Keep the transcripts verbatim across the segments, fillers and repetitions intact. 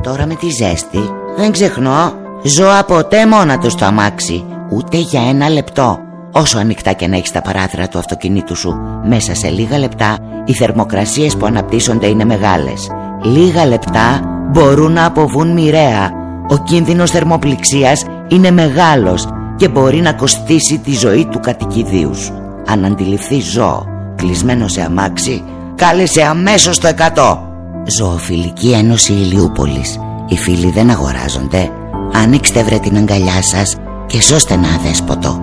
Τώρα με τη ζέστη δεν ξεχνώ ζώα ποτέ μόνα τους το αμάξι, ούτε για ένα λεπτό. Όσο ανοιχτά και να έχεις τα παράθυρα του αυτοκινήτου σου, μέσα σε λίγα λεπτά οι θερμοκρασίες που αναπτύσσονται είναι μεγάλες. Λίγα λεπτά μπορούν να αποβούν μοιραία. Ο κίνδυνος θερμοπληξίας είναι μεγάλος και μπορεί να κοστίσει τη ζωή του κατοικιδίου σου. Αν αντιληφθείς ζώο κλεισμένο σε αμάξι, κάλεσε αμέσως το εκατό. Ζωοφιλική Ένωση Ηλιούπολης. Οι φίλοι δεν αγοράζονται. Ανοίξτε βρε την αγκαλιά σας και σώστε ένα αδέσποτο.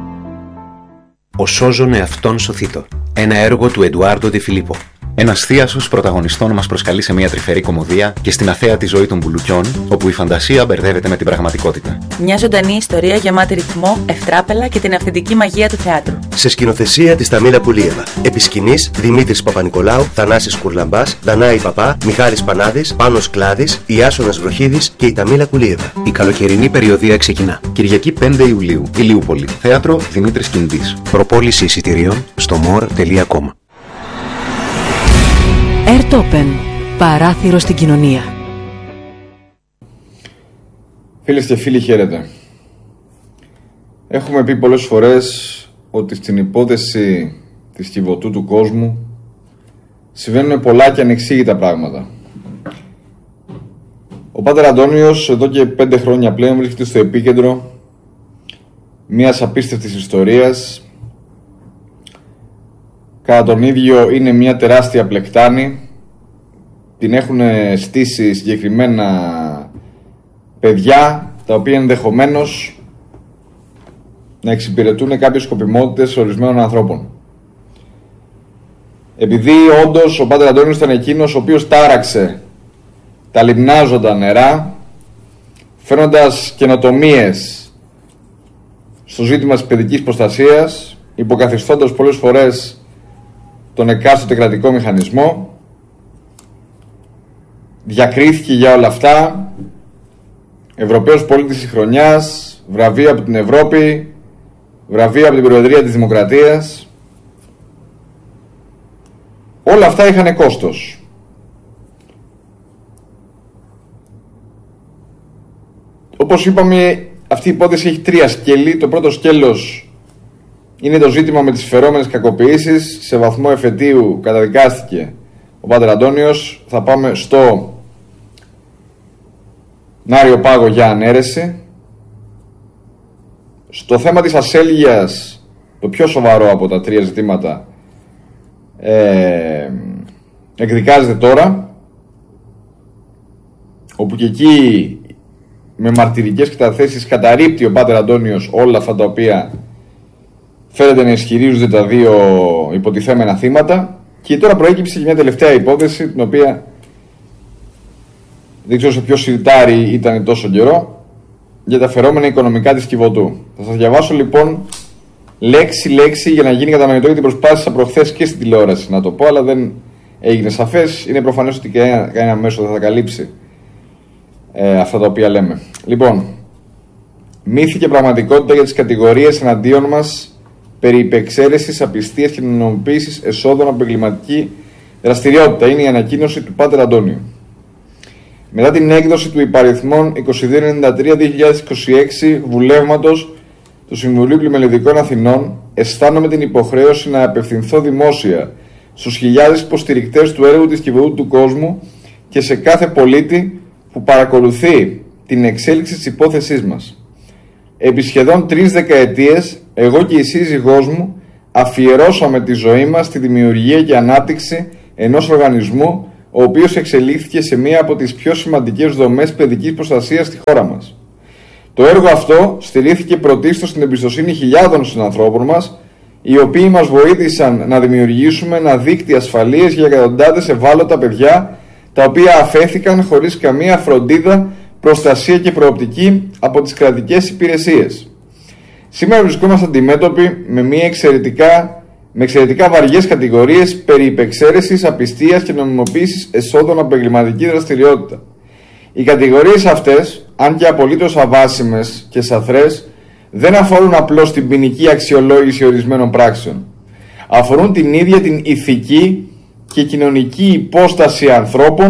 Ο Σώζον εαυτόν σωθήτω. Ένα έργο του Εντουάρντο Ντε Φιλίππο. Ένας θίασος πρωταγωνιστών μας προσκαλεί σε μια τρυφερή κωμωδία και στην αθέατη ζωή των μπουλουκιών, όπου η φαντασία μπερδεύεται με την πραγματικότητα. Μια ζωντανή ιστορία γεμάτη ρυθμό, ευτράπελα και την αυθεντική μαγεία του θεάτρου. Σε σκηνοθεσία της Ταμίλα Πουλίεβα. Επί σκηνής Δημήτρης Παπα-Νικολάου, Θανάσης Κουρλαμπάς, Δανάη Παπά, Μιχάλης Πανάδης, Πάνος Κλάδης, Ιάσονας Βροχίδης και η Ταμίλα Πουλίεβα. Η καλοκαιρινή περιοδία ξεκινά. Κυριακή πέντε Ιουλίου, Ηλιούπολη. Θέατρο Δημήτρης Κιντής. Προπόληση εισιτηρίων στο μορ τελεία κομ. Airtopen. Παράθυρο στην κοινωνία. Φίλες και φίλοι, χαίρετε. Έχουμε πει πολλές φορές ότι στην υπόθεση της Κιβωτού του κόσμου συμβαίνουν πολλά και ανεξήγητα πράγματα. Ο Πάτερ Αντώνιος εδώ και πέντε χρόνια πλέον βρίσκεται στο επίκεντρο μιας απίστευτης ιστορίας. Κατά τον ίδιο είναι μια τεράστια πλεκτάνη. Την έχουν στήσει συγκεκριμένα παιδιά, τα οποία ενδεχομένως να εξυπηρετούν κάποιες σκοπιμότητες ορισμένων ανθρώπων. Επειδή όντως ο Πάτερ Αντώνιος ήταν εκείνος ο οποίος τάραξε τα λιμνάζοντα νερά, φέρνοντας καινοτομίες στο ζήτημα της παιδικής προστασίας, υποκαθιστώντας πολλές φορές τον εκάστοτε κρατικό μηχανισμό, διακρίθηκε για όλα αυτά, Ευρωπαίος πολίτης της χρονιάς, βραβείο από την Ευρώπη, βραβείο από την Προεδρία της Δημοκρατίας. Όλα αυτά είχαν κόστος. Όπως είπαμε, αυτή η υπόθεση έχει τρία σκέλη. Το πρώτο σκέλος είναι το ζήτημα με τις φερόμενες κακοποιήσεις. Σε βαθμό εφετείου καταδικάστηκε ο Πάτερ Αντώνιος. Θα πάμε στο Νάριο Πάγο για ανέρεση. Στο θέμα της ασέλγειας, το πιο σοβαρό από τα τρία ζητήματα, ε, εκδικάζεται τώρα, όπου και εκεί με μαρτυρικές καταθέσεις καταρρίπτει ο Πάτερ Αντώνιος όλα αυτά τα οποία φαίνεται να ισχυρίζονται τα δύο υποτιθέμενα θύματα. Και τώρα προέκυψε και μια τελευταία υπόθεση, την οποία δεν ξέρω σε ποιο σιρτάρι ήταν τόσο καιρό, για τα φερόμενα οικονομικά της Κιβωτού. Θα σας διαβάσω λοιπόν λέξη-λέξη για να γίνει κατανοητό, γιατί προσπάθησα προχθές και στην τηλεόραση να το πω, αλλά δεν έγινε σαφές. Είναι προφανές ότι κανένα, κανένα μέσο δεν θα καλύψει ε, αυτά τα οποία λέμε. Λοιπόν, μύθη και πραγματικότητα για τις κατηγορίες εναντίον μας περί υπεξαίρεσης, απιστίας και νομιμοποίησης εσόδων από εγκληματική δραστηριότητα. Είναι η ανακοίνωση του Πάτερ Αντώνιου. Μετά την έκδοση του υπαριθμών είκοσι δύο ενενήντα τρία δύο χιλιάδες είκοσι έξι βουλεύματος του Συμβουλίου Πλημελιδικών Αθηνών, αισθάνομαι την υποχρέωση να απευθυνθώ δημόσια στους χιλιάδες υποστηρικτές του έργου της Κιβωτού του κόσμου και σε κάθε πολίτη που παρακολουθεί την εξέλιξη της υπόθεσής μας. Επί σχεδόν τρεις δεκαετίες, εγώ και η σύζυγός μου αφιερώσαμε τη ζωή μας στη δημιουργία και ανάπτυξη ενός οργανισμού, ο οποίος εξελίχθηκε σε μία από τις πιο σημαντικές δομές παιδικής προστασίας στη χώρα μας. Το έργο αυτό στηρίχθηκε πρωτίστως στην εμπιστοσύνη χιλιάδων συνανθρώπων μας, οι οποίοι μας βοήθησαν να δημιουργήσουμε ένα δίκτυο ασφαλείας για εκατοντάδες ευάλωτα παιδιά, τα οποία αφέθηκαν χωρίς καμία φροντίδα, προστασία και προοπτική από τις κρατικές υπηρεσίες. Σήμερα βρισκόμαστε αντιμέτωποι με, μια εξαιρετικά, με εξαιρετικά βαριές κατηγορίες περί υπεξαίρεσης, απιστίας και νομιμοποίησης εσόδων από εγκληματική δραστηριότητα. Οι κατηγορίες αυτές, αν και απολύτως αβάσιμες και σαθρές, δεν αφορούν απλώς την ποινική αξιολόγηση ορισμένων πράξεων. Αφορούν την ίδια την ηθική και κοινωνική υπόσταση ανθρώπων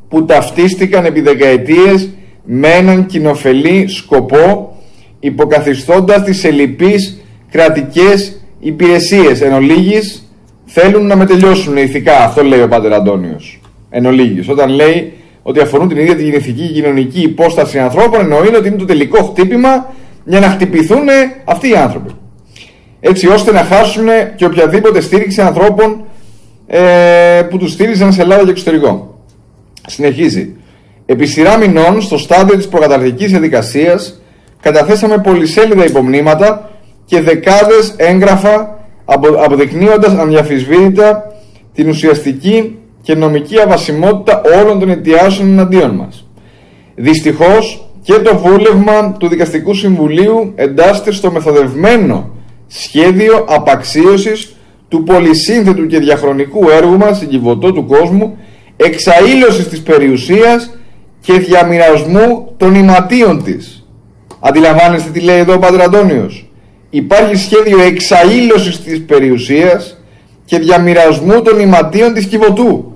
που ταυτίστηκαν επί δεκαετίες με έναν κοινοφελή σκοπό, υποκαθιστώντας τις ελλειπείς κρατικές υπηρεσίες. Εν ολίγης, θέλουν να μετελειώσουν ηθικά. Αυτό λέει ο Πάτερ Αντώνιος. Εν ολίγης, όταν λέει ότι αφορούν την ίδια την ηθική και κοινωνική υπόσταση ανθρώπων, εννοεί ότι είναι το τελικό χτύπημα για να χτυπηθούν αυτοί οι άνθρωποι. Έτσι ώστε να χάσουν και οποιαδήποτε στήριξη ανθρώπων ε, που τους στήριζαν σε Ελλάδα και εξωτερικό. Συνεχίζει. Επί σειρά μηνών, στο στάδιο της προκαταρκτικής διαδικασίας, καταθέσαμε πολυσέλιδα υπομνήματα και δεκάδες έγγραφα αποδεικνύοντας αδιαμφισβήτητα την ουσιαστική και νομική αβασιμότητα όλων των αιτιάσεων εναντίον μας. Δυστυχώς και το βούλευμα του Δικαστικού Συμβουλίου εντάσσεται στο μεθοδευμένο σχέδιο απαξίωσης του πολυσύνθετου και διαχρονικού έργου μας στην Κιβωτό του κόσμου, εξαήλωσης της περιουσίας και διαμοιρασμού των ιματίων της. Αντιλαμβάνεστε τι λέει εδώ ο Πάτερ Αντώνιος? Υπάρχει σχέδιο εξαήλωσης της περιουσίας και διαμοιρασμού των ιματίων της Κιβωτού.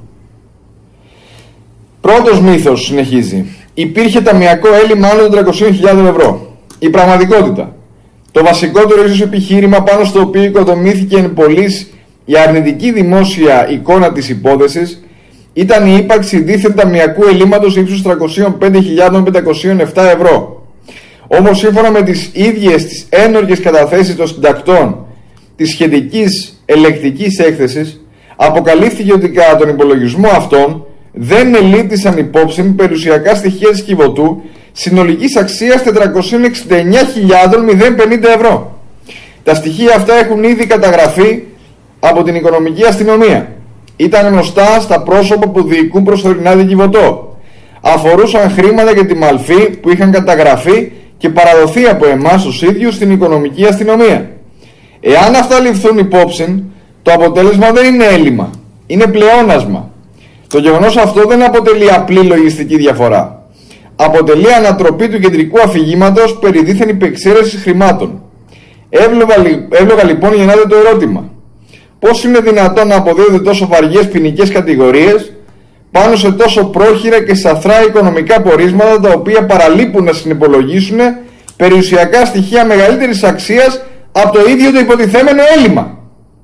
Πρώτος μύθος, συνεχίζει. Υπήρχε ταμιακό έλλειμμα άνω των τριακοσίων χιλιάδων ευρώ. Η πραγματικότητα. Το βασικότερο ίσως επιχείρημα πάνω στο οποίο οικοδομήθηκε εν πολλής η αρνητική δημόσια εικόνα της υπόθεσης ήταν η ύπαρξη δίθεν ταμιακού ελλείμματος ύψους τριακόσιες πέντε χιλιάδες πεντακόσια επτά ευρώ. Όμως σύμφωνα με τις ίδιες τις ένορκες καταθέσεις των συντακτών της σχετικής ελεκτικής έκθεσης, αποκαλύφθηκε ότι κατά τον υπολογισμό αυτών δεν ελήφθησαν υπόψη περιουσιακά στοιχεία της Κιβωτού συνολικής αξίας τετρακόσιες εξήντα εννιά χιλιάδες πενήντα ευρώ. Τα στοιχεία αυτά έχουν ήδη καταγραφεί από την οικονομική αστυνομία. Ήταν γνωστά στα πρόσωπα που διοικούν προσωρινά την Κιβωτό. Αφορούσαν χρήματα για τη μαλφή που είχαν καταγραφεί και παραδοθεί από εμάς τους ίδιους στην οικονομική αστυνομία. Εάν αυτά ληφθούν υπόψη, το αποτέλεσμα δεν είναι έλλειμμα, είναι πλεόνασμα. Το γεγονός αυτό δεν αποτελεί απλή λογιστική διαφορά. Αποτελεί ανατροπή του κεντρικού αφηγήματος περί δίθεν υπεξαίρεσης χρημάτων. Εύλογα, εύλογα λοιπόν γεννάται το ερώτημα. Πώς είναι δυνατόν να αποδίδονται τόσο βαριές ποινικές κατηγορίες πάνω σε τόσο πρόχειρα και σαθρά οικονομικά πορίσματα, τα οποία παραλείπουν να συνυπολογίσουν περιουσιακά στοιχεία μεγαλύτερης αξίας από το ίδιο το υποτιθέμενο έλλειμμα?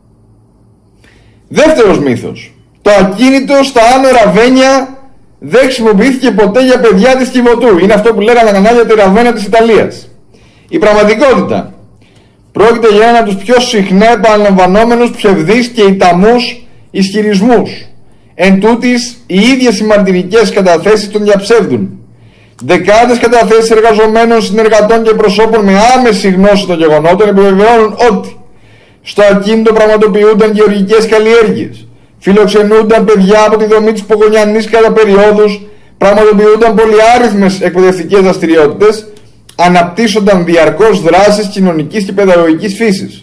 Δεύτερος μύθος. Το ακίνητο στα Άνω Ραβένια δεν χρησιμοποιήθηκε ποτέ για παιδιά της Κιβωτού. Είναι αυτό που λέγανε τα κανάλια τη Ραβένα της Ιταλίας. Η πραγματικότητα. Πρόκειται για ένα από τους πιο συχνά επαναλαμβανόμενους ψευδείς και ηταμούς ισχυρισμούς. Εν τούτης, οι ίδιες οι μαρτυρικές καταθέσεις τον διαψεύδουν. Δεκάδες καταθέσεις εργαζομένων, συνεργατών και προσώπων με άμεση γνώση των γεγονότων επιβεβαιώνουν ότι στο ακίνητο πραγματοποιούνταν γεωργικές καλλιέργειες, φιλοξενούνταν παιδιά από τη δομή της Πογονιανής κατά περιόδους, πραγματοποιούνταν πολυάριθμες εκπαιδευτικές δραστηριότητες, αναπτύσσονταν διαρκώς δράσεις κοινωνικής και παιδαγωγικής φύσης.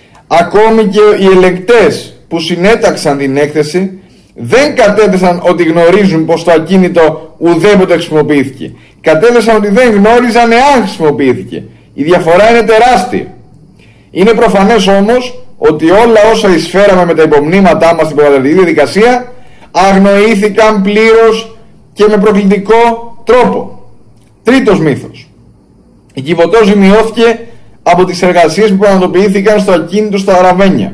Ακόμη και οι ελεγκτές που συνέταξαν την έκθεση δεν κατέθεσαν ότι γνωρίζουν πως το ακίνητο ουδέποτε χρησιμοποιήθηκε. Κατέθεσαν ότι δεν γνώριζαν εάν χρησιμοποιήθηκε. Η διαφορά είναι τεράστια. Είναι προφανές όμως ότι όλα όσα εισφέραμε με τα υπομνήματά μας στην προκαταρκτική διαδικασία αγνοήθηκαν πλήρως και με προκλητικό τρόπο. Τρίτος μύθος. Η Κιβωτό ζημιώθηκε από τις εργασίες που πραγματοποιήθηκαν στο ακίνητο στα Ραβένια.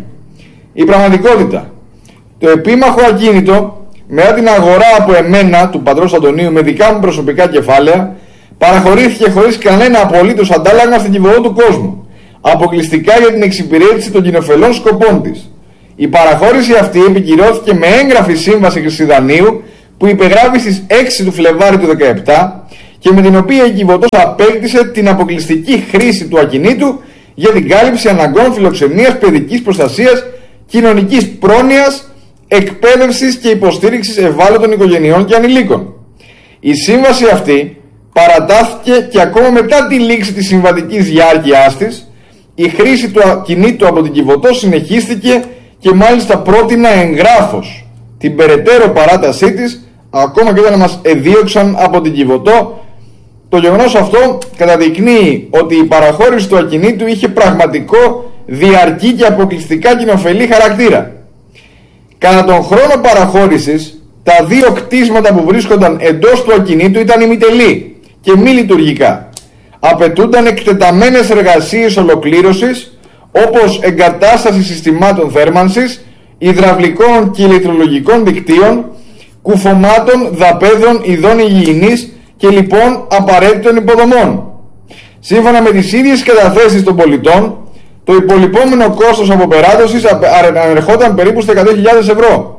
Η πραγματικότητα. Το επίμαχο ακίνητο, μετά την αγορά από εμένα, του πατρός Αντωνίου, με δικά μου προσωπικά κεφάλαια, παραχωρήθηκε χωρίς κανένα απολύτως αντάλλαγμα στην Κιβωτό του κόσμου, αποκλειστικά για την εξυπηρέτηση των κοινοφελών σκοπών της. Η παραχώρηση αυτή επικυρώθηκε με έγγραφη σύμβαση Χρυσιδανίου που υπεγράφει στις έξι του Φλεβάρι του δεκαεπτά και με την οποία η Κιβωτός απέκτησε την αποκλειστική χρήση του ακινήτου για την κάλυψη αναγκών φιλοξενίας, παιδικής προστασίας, κοινωνικής πρόνοιας, εκπαίδευσης και υποστήριξης ευάλωτων οικογενειών και ανηλίκων. Η σύμβαση αυτή παρατάθηκε και ακόμα μετά τη λήξη της συμβατικής διάρκειάς της, η χρήση του ακινήτου από την Κιβωτό συνεχίστηκε και μάλιστα πρότεινα εγγράφως την περαιτέρω παράτασή της, ακόμα και όταν μας εδίωξαν από την Κιβωτό. Το γεγονός αυτό καταδεικνύει ότι η παραχώρηση του ακινήτου είχε πραγματικό, διαρκή και αποκλειστικά κοινοφελή χαρακτήρα. Κατά τον χρόνο παραχώρησης τα δύο κτίσματα που βρίσκονταν εντός του ακινήτου ήταν ημιτελή και μη λειτουργικά. Απαιτούνταν εκτεταμένες εργασίες ολοκλήρωσης, όπως εγκατάσταση συστημάτων θέρμανσης, υδραυλικών και ηλεκτρολογικών δικτύων, κουφωμάτων, δαπέδων, ειδών υγιεινής και λοιπόν απαραίτητων υποδομών. Σύμφωνα με τις ίδιες καταθέσεις των πολιτών, το υπολοιπόμενο κόστος αποπεράτωσης ανερχόταν περίπου στα εκατό χιλιάδες ευρώ.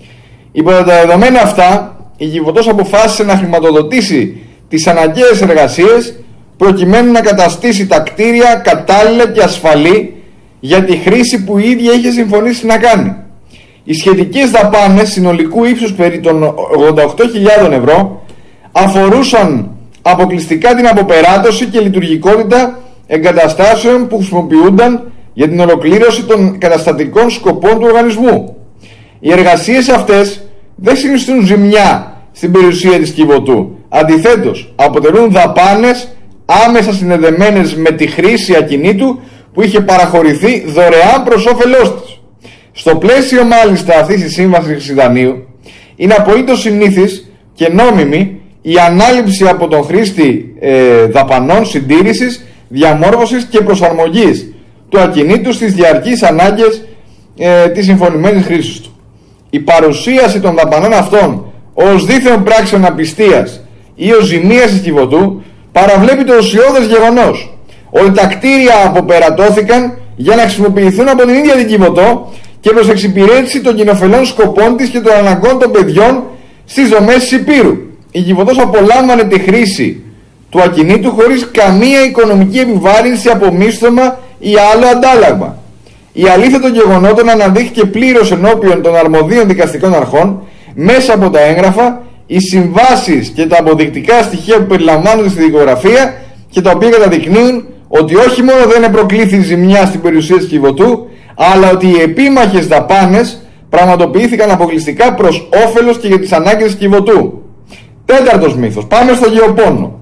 Υπό τα δεδομένα αυτά, η Κιβωτός αποφάσισε να χρηματοδοτήσει τις αναγκαίες εργασίες προκειμένου να καταστήσει τα κτίρια κατάλληλα και ασφαλή για τη χρήση που η ίδια είχε συμφωνήσει να κάνει. Οι σχετικές δαπάνες συνολικού ύψους περί των ογδόντα οκτώ χιλιάδες ευρώ αφορούσαν αποκλειστικά την αποπεράτωση και λειτουργικότητα εγκαταστάσεων που χρησιμοποιούνταν για την ολοκλήρωση των καταστατικών σκοπών του οργανισμού. Οι εργασίες αυτές δεν συνιστούν ζημιά στην περιουσία της Κιβωτού. Αντιθέτως, αποτελούν δαπάνες άμεσα συνδεδεμένες με τη χρήση ακινήτου που είχε παραχωρηθεί δωρεάν προς όφελός της. Στο πλαίσιο μάλιστα αυτής της σύμβασης χρησιδανείου, είναι απολύτως συνήθις και νόμιμη η ανάληψη από τον χρήστη ε, δαπανών συντήρησης, διαμόρφωσης και προσαρμογής του ακινήτου στις διαρκείς ανάγκες ε, της συμφωνημένης χρήσης του. Η παρουσίαση των δαπανών αυτών ως δίθεν πράξεων απιστίας ή ως ζημίας της Κιβωτού παραβλέπει το ουσιώδες γεγονός ότι τα κτίρια αποπερατώθηκαν για να χρησιμοποιηθούν από την ίδια την Κιβωτό και προς εξυπηρέτηση των κοινοφελών σκοπών της και των αναγκών των παιδιών στις δομές της Υπήρου. Η Κιβωτός απολάμβανε τη χρήση του ακινήτου χωρίς καμία οικονομική επιβάρυνση από μίσθωμα ή άλλο αντάλλαγμα. Η αλήθεια των γεγονότων αναδείχθηκε πλήρως ενώπιον των αρμοδίων δικαστικών αρχών μέσα από τα έγγραφα, οι συμβάσεις και τα αποδεικτικά στοιχεία που περιλαμβάνονται στη δικογραφία και τα οποία καταδεικνύουν ότι όχι μόνο δεν προκλήθη ζημιά στην περιουσία της Κιβωτού, αλλά ότι οι επίμαχες δαπάνες πραγματοποιήθηκαν αποκλειστικά προς όφελος και για τις ανάγκες της Κιβωτού. Τέταρτος μύθος. Πάμε στο γεωπόνο.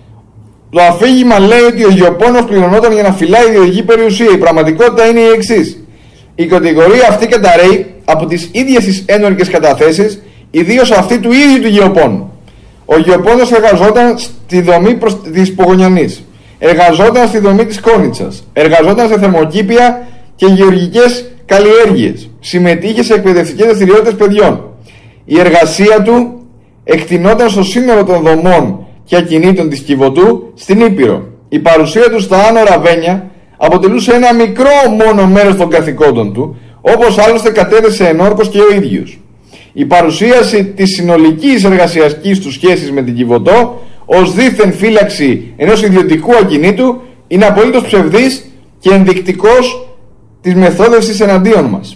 Το αφήγημα λέει ότι ο γεωπόνος πληρωνόταν για να φυλάει ιδιωτική περιουσία. Η πραγματικότητα είναι η εξής. Η κατηγορία αυτή καταρρέει από τις ίδιες τις ένορκες καταθέσεις, ιδίως αυτή του ίδιου του γεωπόνου. Ο γεωπόνος εργαζόταν στη δομή της Πογονιανής, εργαζόταν στη δομή της Κόνιτσας, εργαζόταν σε θερμοκήπια και γεωργικές καλλιέργειες, συμμετείχε σε εκπαιδευτικές δραστηριότητες παιδιών. Η εργασία του εκτινόταν στο σύνολο των δομών και ακινήτων της Κιβωτού στην Ήπειρο. Η παρουσία του στα Άνω Ραβένια αποτελούσε ένα μικρό μόνο μέρος των καθηκόντων του, όπως άλλωστε κατέθεσε ενόρκως και ο ίδιος. Η παρουσίαση της συνολικής εργασιακής του σχέσης με την Κιβωτό ως δίθεν φύλαξη ενός ιδιωτικού ακινήτου είναι απολύτως ψευδής και ενδεικτικός της μεθόδευσης εναντίον μας.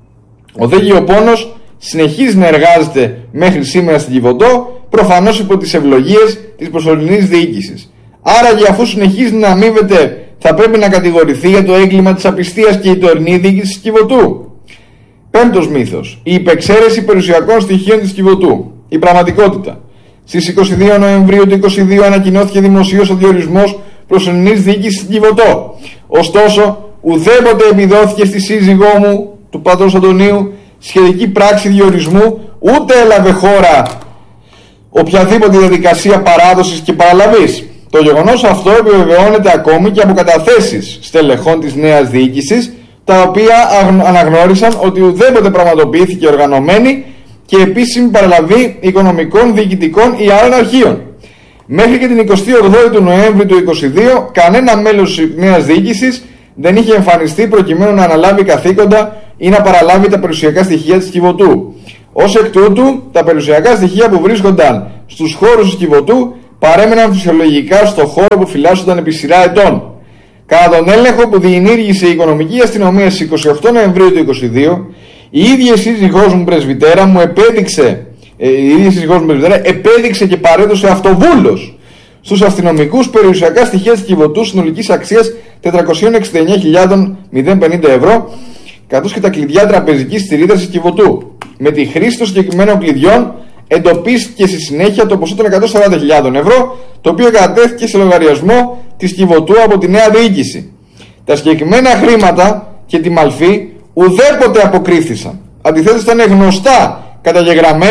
Ο δε γεωπόνος συνεχίζει να εργάζεται μέχρι σήμερα στην Κιβωτό, προφανώς υπό τις ευλογίες της προσωρινής διοίκησης. Άραγε, αφού συνεχίζει να αμείβεται, θα πρέπει να κατηγορηθεί για το έγκλημα της απιστίας και η τωρινή διοίκηση της Κιβωτού. Πέμπτος μύθος. Η υπεξαίρεση περιουσιακών στοιχείων της Κιβωτού. Η πραγματικότητα. Στις είκοσι δύο Νοεμβρίου του είκοσι δύο ανακοινώθηκε δημοσίως ο διορισμός προσωρινής διοίκησης στην Κιβωτό. Ωστόσο, ουδέποτε επιδόθηκε στη σύζυγό μου, του πατρός Αντωνίου, σχετική πράξη διορισμού, ούτε έλαβε χώρα οποιαδήποτε διαδικασία παράδοσης και παραλαβής. Το γεγονός αυτό επιβεβαιώνεται ακόμη και από καταθέσεις στελεχών της νέας διοίκησης, τα οποία αναγνώρισαν ότι ουδέποτε πραγματοποιήθηκε οργανωμένη και επίσημη παραλαβή οικονομικών, διοικητικών ή άλλων αρχείων. Μέχρι και την εικοστή ογδόη του Νοέμβρη του είκοσι δύο, κανένα μέλος της νέας διοίκησης δεν είχε εμφανιστεί προκειμένου να αναλάβει καθήκοντα ή να παραλάβει τα περιουσιακά στοιχεία της Κιβωτού. Ως εκ τούτου, τα περιουσιακά στοιχεία που βρίσκονταν στους χώρους της Κιβωτού παρέμεναν φυσιολογικά στο χώρο που φυλάσσονταν επί σειρά ετών. Κατά τον έλεγχο που διενήργησε η Οικονομική Αστυνομία στις εικοστή ογδόη Νοεμβρίου του είκοσι δύο, η ίδια σύζυγός μου πρεσβυτέρα μου επέδειξε, ε, η ίδια σύζυγός μου πρεσβυτέρα επέδειξε και παρέδωσε αυτοβούλος στους αστυνομικούς περιουσιακά στοιχεία της Κιβωτού συνολικής αξίας τετρακόσιες εξήντα εννιά χιλιάδες πενήντα ευρώ, καθώς και τα κλειδιά τραπεζικής στηρίδας της Κιβωτού. Με τη χρήση των συγκεκριμένων κλειδιών εντοπίστηκε στη συνέχεια το ποσό των εκατόν σαράντα χιλιάδες ευρώ, το οποίο κατατέθηκε σε λογαριασμό της Κιβωτού από τη νέα διοίκηση. Τα συγκεκριμένα χρήματα και τη μαλφή ουδέποτε αποκρύφθησαν. Αντιθέτως, ήταν γνωστά καταγεγραμμένα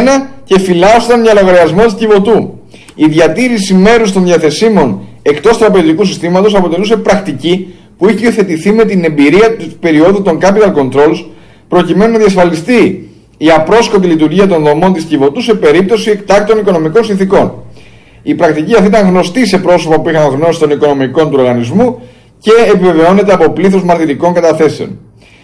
και φυλάσσονταν για λογαριασμό της Κιβωτού. Η διατήρηση μέρους των διαθεσίμων εκτός τραπεζικού συστήματος αποτελούσε πρακτική που είχε υιοθετηθεί με την εμπειρία της περίοδου των capital controls, προκειμένου να διασφαλιστεί η απρόσκοπτη λειτουργία των δομών της Κιβωτού σε περίπτωση εκτάκτων οικονομικών συνθηκών. Η πρακτική αυτή ήταν γνωστή σε πρόσωπα που είχαν γνώση των οικονομικών του οργανισμού και επιβεβαιώνεται από πλήθος μαρτυρικών καταθέσεων.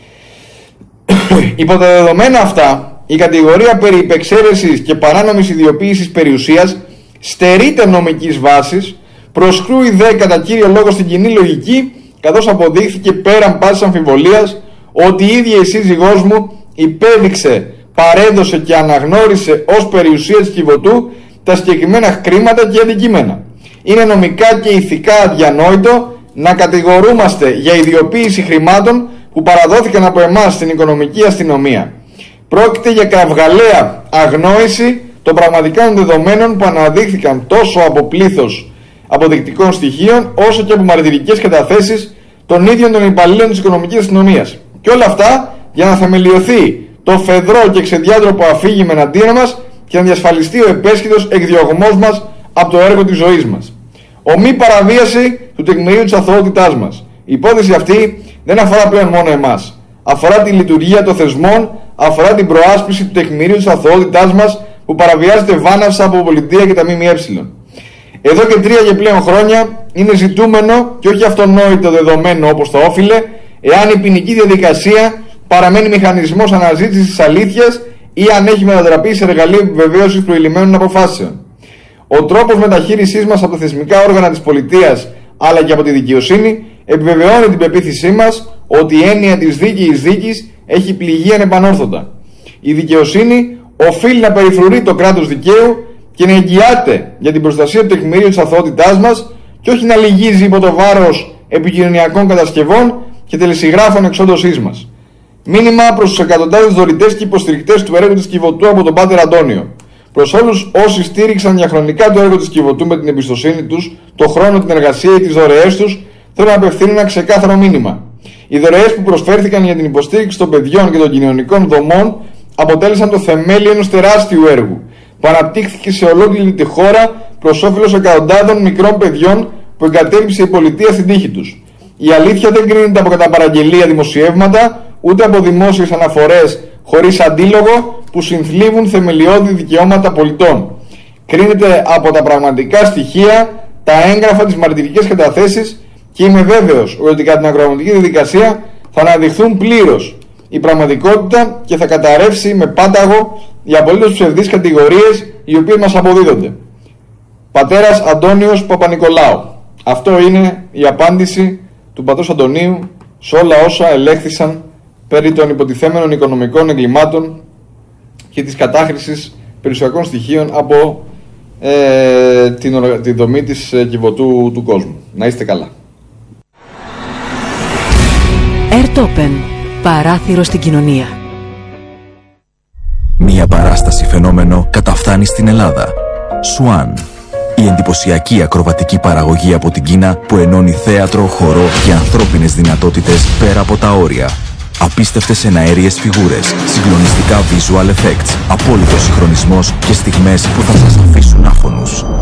Υπό τα δεδομένα αυτά, η κατηγορία περί υπεξαίρεσης και παράνομης ιδιοποίησης περιουσίας στερείται νομικής βάσης, προσκρούει δε κατά κύριο λόγο στην κοινή λογική, καθώς αποδείχθηκε πέραν πάσης αμφιβολίας ότι η ίδια η σύζυγός μου υπέδειξε, παρέδωσε και αναγνώρισε ως περιουσία της Κιβωτού τα συγκεκριμένα χρήματα και αντικείμενα. Είναι νομικά και ηθικά αδιανόητο να κατηγορούμαστε για ιδιοποίηση χρημάτων που παραδόθηκαν από εμάς στην οικονομική αστυνομία. Πρόκειται για κραυγαλαία αγνόηση των πραγματικών δεδομένων που αναδείχθηκαν τόσο από πλήθος αποδεικτικών στοιχείων όσο και από μαρτυρικές καταθέσεις των ίδιων των υπαλλήλων της οικονομικής αστυνομίας. Και όλα αυτά για να θεμελιωθεί το φεδρό και ξεδιάτροπο αφήγημα εναντίον μας και να διασφαλιστεί ο επέσχυτος εκδιωγμός μας από το έργο της ζωής μας. Ομή παραβίαση του τεκμηρίου της αθωότητάς μας. Η υπόθεση αυτή δεν αφορά πλέον μόνο εμάς. Αφορά τη λειτουργία των θεσμών, αφορά την προάσπιση του τεκμηρίου της αθωότητάς μας που παραβιάζεται βάναυσα από πολιτεία και τα ΜΜΕ. Εδώ και τρία και πλέον χρόνια είναι ζητούμενο και όχι αυτονόητο δεδομένο όπως το όφιλε, εάν η ποινική διαδικασία παραμένει μηχανισμός αναζήτησης της αλήθειας ή αν έχει μετατραπεί σε εργαλείο επιβεβαίωσης προηλημμένων αποφάσεων. Ο τρόπος μεταχείρισής μας από τα θεσμικά όργανα της πολιτείας αλλά και από τη δικαιοσύνη επιβεβαιώνει την πεποίθησή μας ότι η έννοια της δίκαιης δίκης έχει πληγεί ανεπανόρθωτα. Η δικαιοσύνη οφείλει να περιφρουρεί το κράτος δικαίου και να εγγυάται για την προστασία του τεκμηρίου της αθωότητάς μας και όχι να λυγίζει υπό το βάρος επικοινωνιακών κατασκευών και τελεσυγράφων εξόντωσής μας. Μήνυμα προς τους εκατοντάδες δωρητές και υποστηρικτές του έργου της Κιβωτού από τον Πάτερ Αντώνιο. Προς όλους όσοι στήριξαν διαχρονικά το έργο της Κιβωτού με την εμπιστοσύνη τους, το χρόνο, την εργασία ή τις δωρεές τους, θέλω να απευθύνω ένα ξεκάθαρο μήνυμα. Οι δωρεές που προσφέρθηκαν για την υποστήριξη των παιδιών και των κοινωνικών δομών αποτέλεσαν το θεμέλιο ενός τεράστιου έργου που αναπτύχθηκε σε ολόκληρη τη χώρα προς όφελος εκατοντάδων μικρών παιδιών που εγκατέλειψε η πολιτεία στην τύχη τους. Η αλήθεια δεν κρίνεται από κατά παραγγελία δημοσιεύματα, ούτε από δημόσιες αναφορές χωρίς αντίλογο που συνθλίβουν θεμελιώδη δικαιώματα πολιτών. Κρίνεται από τα πραγματικά στοιχεία, τα έγγραφα, τις μαρτυρικές καταθέσεις και είμαι βέβαιος ότι κατά την ακροαματική διαδικασία θα αναδειχθούν πλήρως η πραγματικότητα και θα καταρρεύσει με πάταγο οι απολύτως ψευδείς κατηγορίες οι οποίες μας αποδίδονται. Πατέρας Αντώνιος Παπανικολάου. Αυτό είναι η απάντηση του πατρός Αντωνίου σε όλα όσα ελέγχθησαν περί των υποτιθέμενων οικονομικών εγκλημάτων και της κατάχρησης περιουσιακών στοιχείων από ε, την, τη δομή της ε, Κιβωτού του κόσμου. Να είστε καλά. Ερτόπεν. Παράθυρο στην κοινωνία. Μία παράσταση φαινόμενο καταφθάνει στην Ελλάδα. Σουάν. Η εντυπωσιακή ακροβατική παραγωγή από την Κίνα που ενώνει θέατρο, χορό και ανθρώπινες δυνατότητες πέρα από τα όρια. Απίστευτες εναέριες φιγούρες, συγκλονιστικά visual effects, απόλυτος συγχρονισμός και στιγμές που θα σας αφήσουν άφωνους.